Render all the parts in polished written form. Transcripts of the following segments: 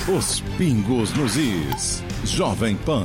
Os pingos nos is. Jovem Pan.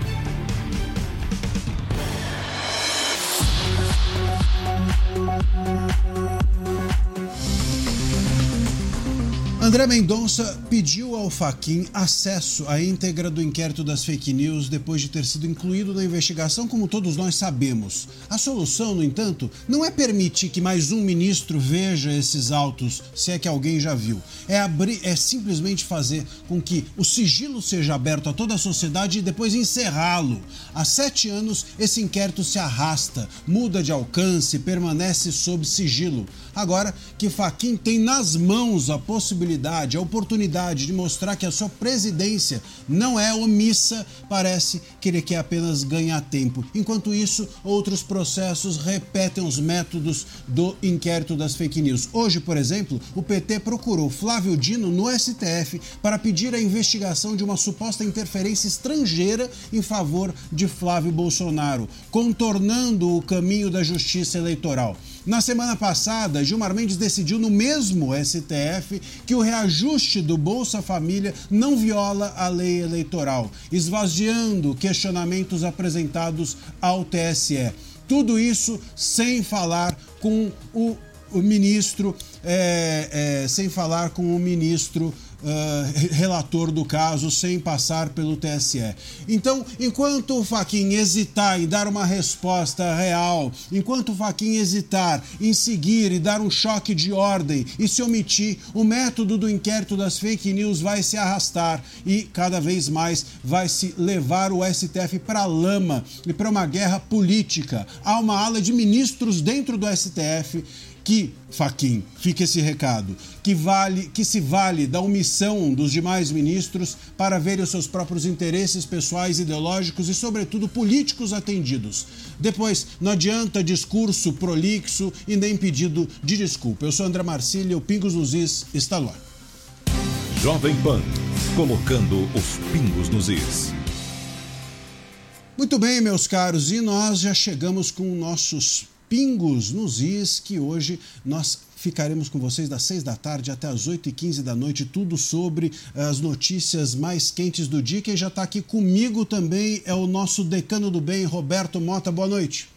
André Mendonça pediu ao Fachin acesso à íntegra do inquérito das fake news depois de ter sido incluído na investigação, como todos nós sabemos. A solução, no entanto, não é permitir que mais um ministro veja esses autos, se é que alguém já viu. É simplesmente fazer com que o sigilo seja aberto a toda a sociedade e depois encerrá-lo. Há 7 anos, esse inquérito se arrasta, muda de alcance, permanece sob sigilo. Agora que Fachin tem nas mãos a possibilidade, a oportunidade de mostrar que a sua presidência não é omissa, parece que ele quer apenas ganhar tempo. Enquanto isso, outros processos repetem os métodos do inquérito das fake news. Hoje, por exemplo, o PT procurou Flávio Dino no STF para pedir a investigação de uma suposta interferência estrangeira em favor de Flávio Bolsonaro, contornando o caminho da justiça eleitoral. Na semana passada, Gilmar Mendes decidiu no mesmo STF que o reajuste do Bolsa Família não viola a lei eleitoral, esvaziando questionamentos apresentados ao TSE. Tudo isso sem falar com o ministro, relator do caso, sem passar pelo TSE. Então, enquanto o Fachin hesitar em dar uma resposta real, enquanto o Fachin hesitar em seguir e dar um choque de ordem e se omitir, o método do inquérito das fake news vai se arrastar e cada vez mais vai se levar o STF para a lama e para uma guerra política. Há uma ala de ministros dentro do STF que, Fachin, fica esse recado, que se vale da omissão dos demais ministros para verem os seus próprios interesses pessoais, ideológicos e, sobretudo, políticos atendidos. Depois, não adianta discurso prolixo e nem pedido de desculpa. Eu sou André Marcília, o Pingos nos Is está no ar. Jovem Pan, colocando os pingos nos is. Muito bem, meus caros, e nós já chegamos com nossos Pingos nos Is, que hoje nós ficaremos com vocês das 6 da tarde até as 8h15 da noite, tudo sobre as notícias mais quentes do dia. Quem já está aqui comigo também é o nosso decano do bem, Roberto Mota. Boa noite.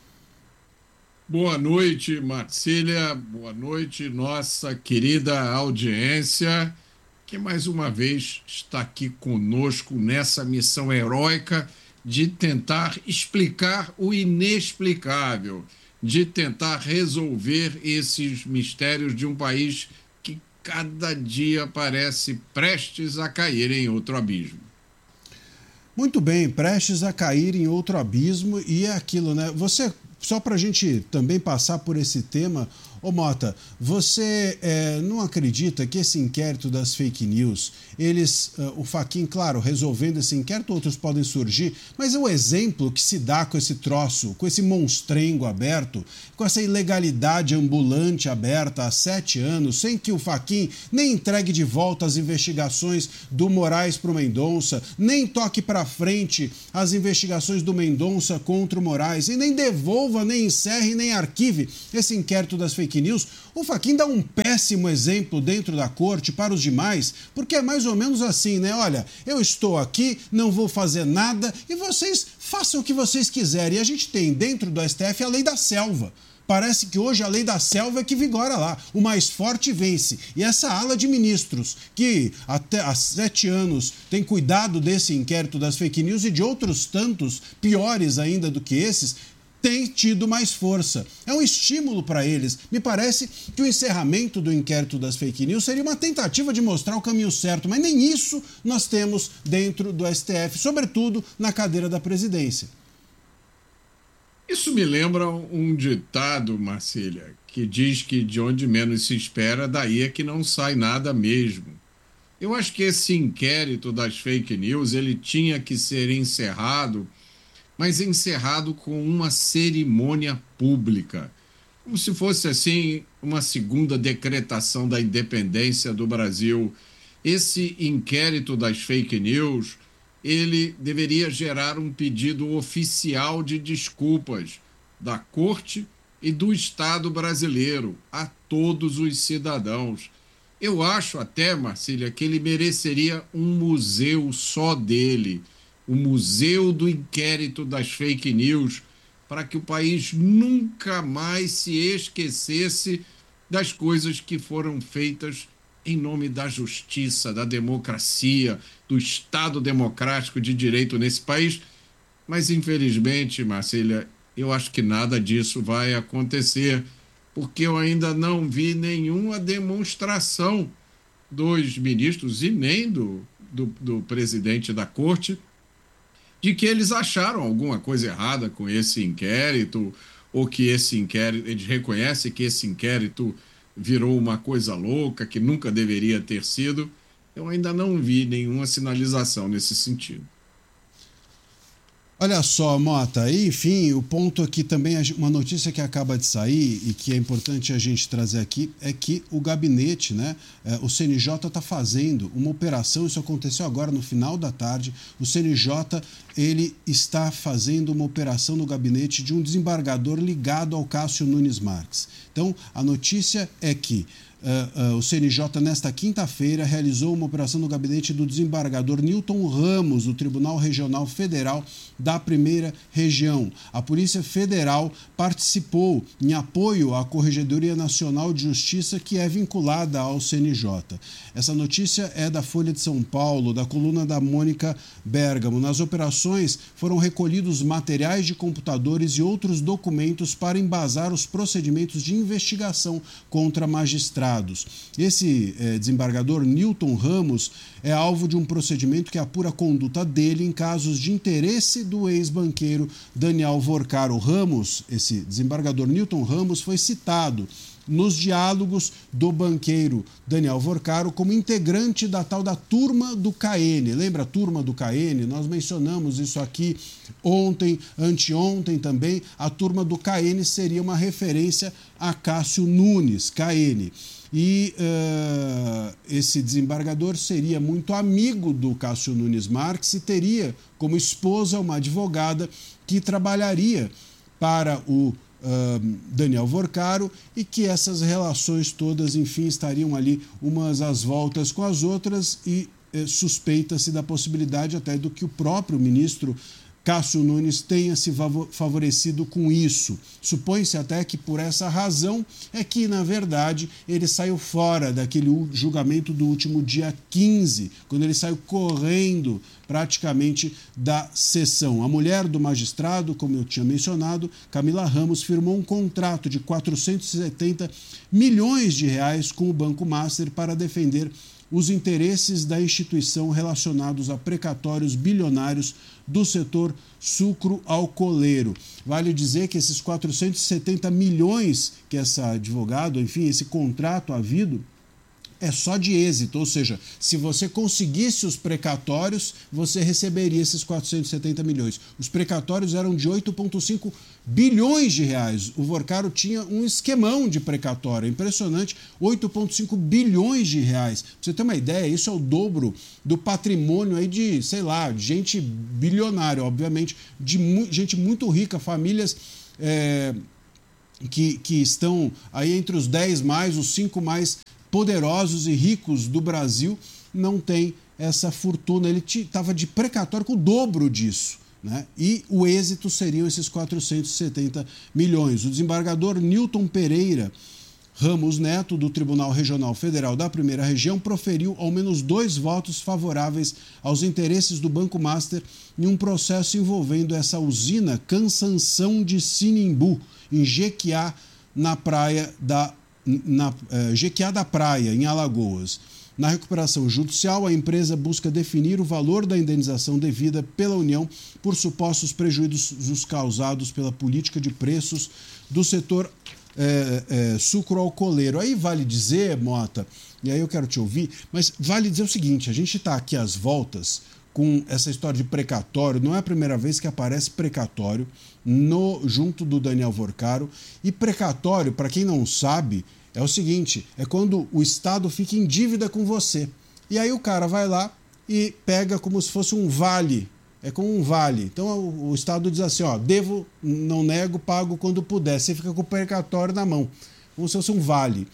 Boa noite, Marcília. Boa noite, nossa querida audiência, que mais uma vez está aqui conosco nessa missão heróica de tentar explicar o inexplicável, de tentar resolver esses mistérios de um país que cada dia parece prestes a cair em outro abismo. Muito bem, prestes a cair em outro abismo, e é aquilo, né? Você, só para a gente também passar por esse tema, ô Mota, você não acredita que esse inquérito das fake news, o Fachin, claro, resolvendo esse inquérito, outros podem surgir, mas é o exemplo que se dá com esse troço, com esse monstrengo aberto, com essa ilegalidade ambulante aberta há 7 anos, sem que o Fachin nem entregue de volta as investigações do Moraes para o Mendonça, nem toque para frente as investigações do Mendonça contra o Moraes, e nem devolva, nem encerre, nem arquive esse inquérito das fake news. O Fachin dá um péssimo exemplo dentro da corte para os demais, porque é mais ou menos assim, né? Olha, eu estou aqui, não vou fazer nada e vocês façam o que vocês quiserem. E a gente tem dentro do STF a lei da selva. Parece que hoje a lei da selva é que vigora lá. O mais forte vence. E essa ala de ministros que até há 7 anos tem cuidado desse inquérito das fake news e de outros tantos piores ainda do que esses, tem tido mais força. É um estímulo para eles. Me parece que o encerramento do inquérito das fake news seria uma tentativa de mostrar o caminho certo, mas nem isso nós temos dentro do STF, sobretudo na cadeira da presidência. Isso me lembra um ditado, Marcília, que diz que de onde menos se espera, daí é que não sai nada mesmo. Eu acho que esse inquérito das fake news, ele tinha que ser encerrado, mas encerrado com uma cerimônia pública, como se fosse assim uma segunda decretação da independência do Brasil. Esse inquérito das fake news, ele deveria gerar um pedido oficial de desculpas da Corte e do Estado brasileiro a todos os cidadãos. Eu acho até, Marcília, que ele mereceria um museu só dele, o Museu do Inquérito das Fake News, para que o país nunca mais se esquecesse das coisas que foram feitas em nome da justiça, da democracia, do Estado democrático de direito nesse país. Mas, infelizmente, Marcília, eu acho que nada disso vai acontecer, porque eu ainda não vi nenhuma demonstração dos ministros e nem do presidente da corte de que eles acharam alguma coisa errada com esse inquérito, ou que esse inquérito, eles reconhecem que esse inquérito virou uma coisa louca, que nunca deveria ter sido. Eu ainda não vi nenhuma sinalização nesse sentido. Olha só, Mota, e, enfim, o ponto aqui também, uma notícia que acaba de sair e que é importante a gente trazer aqui, é que o gabinete, né, o CNJ está fazendo uma operação, isso aconteceu agora no final da tarde, o CNJ ele está fazendo uma operação no gabinete de um desembargador ligado ao Cássio Nunes Marques. Então, a notícia é que o CNJ, nesta quinta-feira, realizou uma operação no gabinete do desembargador Newton Ramos, do Tribunal Regional Federal da Primeira Região. A Polícia Federal participou em apoio à Corregedoria Nacional de Justiça, que é vinculada ao CNJ. Essa notícia é da Folha de São Paulo, da coluna da Mônica Bergamo. Nas operações foram recolhidos materiais de computadores e outros documentos para embasar os procedimentos de investigação contra magistrados. Esse desembargador Newton Ramos é alvo de um procedimento que apura a conduta dele em casos de interesse do ex-banqueiro Daniel Vorcaro. Ramos, esse desembargador Newton Ramos, foi citado nos diálogos do banqueiro Daniel Vorcaro como integrante da tal da Turma do CAEN. Lembra a Turma do CAEN? Nós mencionamos isso aqui ontem, anteontem também. A Turma do CAEN seria uma referência a Cássio Nunes, CAEN. E esse desembargador seria muito amigo do Cássio Nunes Marques e teria como esposa uma advogada que trabalharia para o Daniel Vorcaro, e que essas relações todas, enfim, estariam ali umas às voltas com as outras, e suspeita-se da possibilidade até do que o próprio ministro Cássio Nunes tenha se favorecido com isso. Supõe-se até que por essa razão é que, na verdade, ele saiu fora daquele julgamento do último dia 15, quando ele saiu correndo praticamente da sessão. A mulher do magistrado, como eu tinha mencionado, Camila Ramos, firmou um contrato de 470 milhões de reais com o Banco Master para defender os interesses da instituição relacionados a precatórios bilionários do setor sucro-alcooleiro. Vale dizer que esses 470 milhões que essa advogado, enfim, esse contrato havido, é só de êxito, ou seja, se você conseguisse os precatórios, você receberia esses 470 milhões. Os precatórios eram de 8,5 bilhões de reais. O Vorcaro tinha um esquemão de precatório, impressionante, 8,5 bilhões de reais. Pra você ter uma ideia, isso é o dobro do patrimônio aí de, sei lá, gente bilionária, obviamente, de gente muito rica, famílias que estão aí entre os 10 mais, os 5 mais poderosos e ricos do Brasil, não tem essa fortuna. Ele estava de precatório com o dobro disso, né? E o êxito seriam esses 470 milhões. O desembargador Newton Pereira Ramos Neto, do Tribunal Regional Federal da Primeira Região, proferiu ao menos 2 votos favoráveis aos interesses do Banco Master em um processo envolvendo essa usina Cansanção de Sinimbu, em Jequiá, Jequiá da Praia, em Alagoas. Na recuperação judicial, a empresa busca definir o valor da indenização devida pela União por supostos prejuízos causados pela política de preços do setor sucro-alcooleiro. Aí vale dizer, Mota, e aí eu quero te ouvir, mas vale dizer o seguinte: a gente está aqui às voltas com essa história de precatório. Não é a primeira vez que aparece precatório junto do Daniel Vorcaro. E precatório, para quem não sabe, é o seguinte: é quando o Estado fica em dívida com você. E aí o cara vai lá e pega como se fosse um vale. É como um vale. Então o Estado diz assim: ó, devo, não nego, pago quando puder. Você fica com o precatório na mão, como se fosse um vale.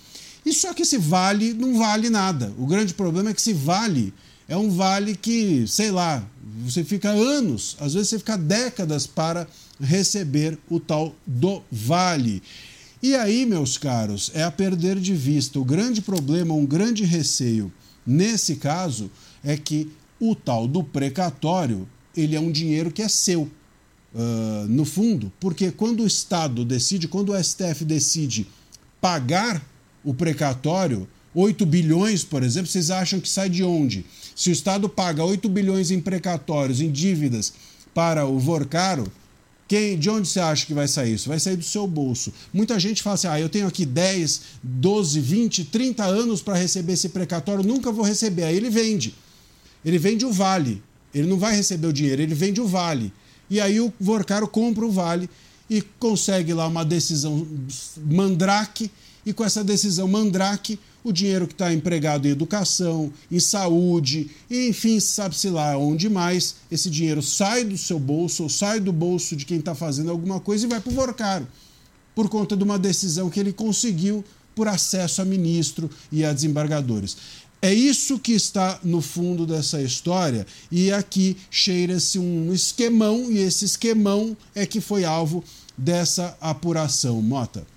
E só que esse vale não vale nada. O grande problema é que esse vale é um vale que, sei lá, você fica anos, às vezes você fica décadas para receber o tal do vale. E aí, meus caros, é a perder de vista. O grande problema, um grande receio nesse caso é que o tal do precatório, ele é um dinheiro que é seu, no fundo, porque quando o Estado decide, quando o STF decide pagar o precatório, 8 bilhões, por exemplo, vocês acham que sai de onde? Se o Estado paga 8 bilhões em precatórios, em dívidas para o Vorcaro, de onde você acha que vai sair isso? Vai sair do seu bolso. Muita gente fala assim, eu tenho aqui 10, 12, 20, 30 anos para receber esse precatório, nunca vou receber. Aí ele vende. Ele vende o vale. Ele não vai receber o dinheiro, ele vende o vale. E aí o Vorcaro compra o vale e consegue lá uma decisão mandrake, e com essa decisão mandrake, o dinheiro que está empregado em educação, em saúde, e enfim, sabe-se lá onde mais, esse dinheiro sai do seu bolso ou sai do bolso de quem está fazendo alguma coisa e vai para o Vorcaro, por conta de uma decisão que ele conseguiu por acesso a ministro e a desembargadores. É isso que está no fundo dessa história, e aqui cheira-se um esquemão, e esse esquemão é que foi alvo dessa apuração. Mota.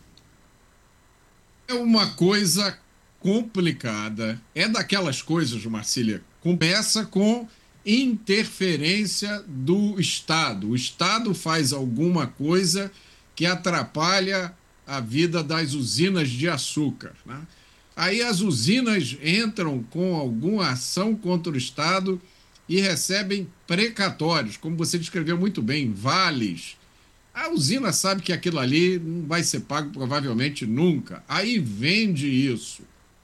É uma coisa complicada. É daquelas coisas, Marcília, começa com interferência do Estado. O Estado faz alguma coisa que atrapalha a vida das usinas de açúcar, né? Aí as usinas entram com alguma ação contra o Estado e recebem precatórios, como você descreveu muito bem, vales. A usina sabe que aquilo ali não vai ser pago provavelmente nunca. Aí vende isso.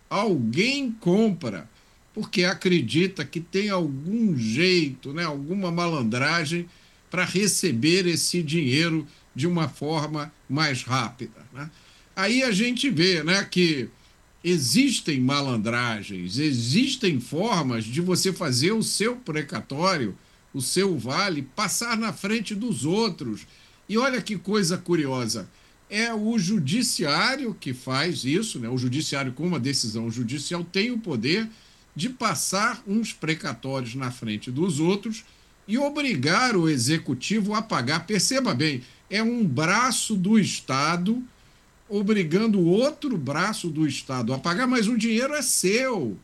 Alguém compra porque acredita que tem algum jeito, né, alguma malandragem para receber esse dinheiro de uma forma mais rápida, né? Aí a gente vê, né, que existem malandragens, existem formas de você fazer o seu precatório, o seu vale, passar na frente dos outros. E olha que coisa curiosa, é o judiciário que faz isso, né? O judiciário, com uma decisão judicial, tem o poder de passar uns precatórios na frente dos outros e obrigar o executivo a pagar. Perceba bem, é um braço do Estado obrigando o outro braço do Estado a pagar, mas o dinheiro é seu.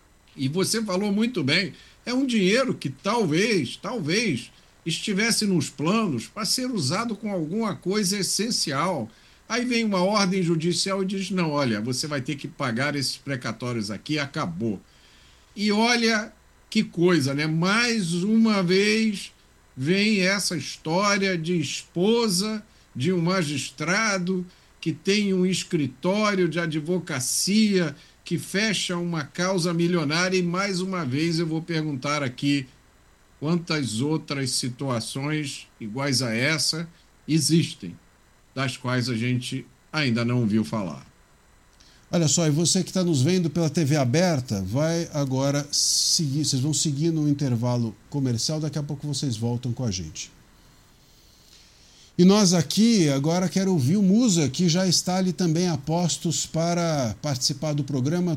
E você falou muito bem, é um dinheiro que talvez estivesse nos planos para ser usado com alguma coisa essencial. Aí vem uma ordem judicial e diz, não, olha, você vai ter que pagar esses precatórios aqui, acabou. E olha que coisa, né? Mais uma vez vem essa história de esposa de um magistrado que tem um escritório de advocacia, que fecha uma causa milionária, e mais uma vez eu vou perguntar aqui quantas outras situações iguais a essa existem, das quais a gente ainda não ouviu falar. Olha só, e você que está nos vendo pela TV aberta, vai agora seguir, vocês vão seguir no intervalo comercial, daqui a pouco vocês voltam com a gente. E nós aqui, agora quero ouvir o Musa, que já está ali também a postos para participar do programa.